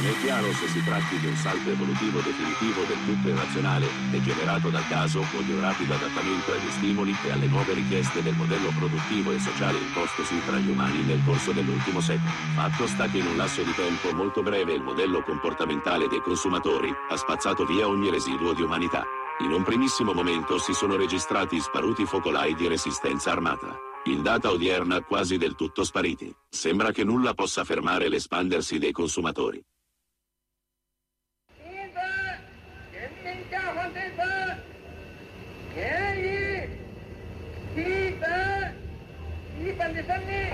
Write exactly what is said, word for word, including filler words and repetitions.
È chiaro, se si tratti di un salto evolutivo definitivo del tutto irrazionale e generato dal caso o di un rapido adattamento agli stimoli e alle nuove richieste del modello produttivo e sociale impostosi tra gli umani nel corso dell'ultimo secolo. Fatto sta che in un lasso di tempo molto breve il modello comportamentale dei consumatori ha spazzato via ogni residuo di umanità. In un primissimo momento si sono registrati sparuti focolai di resistenza armata. In data odierna quasi del tutto spariti. Sembra che nulla possa fermare l'espandersi dei consumatori. 이, 이, 이, 이,